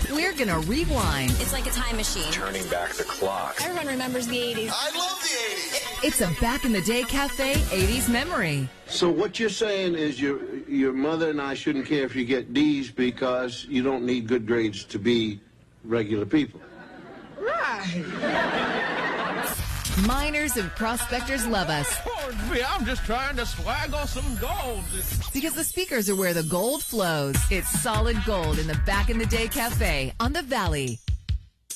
We're gonna rewind. It's like a time machine. Turning back the clock. Everyone remembers the 80s. I love the 80s. It's a Back in the Day Cafe 80s memory. So what you're saying is your mother and I shouldn't care if you get D's because you don't need good grades to be regular people. Miners and prospectors love us I'm just trying to swag on some gold. because the speakers are where the gold flows. It's solid gold in the Back in the Day Cafe on the Valley.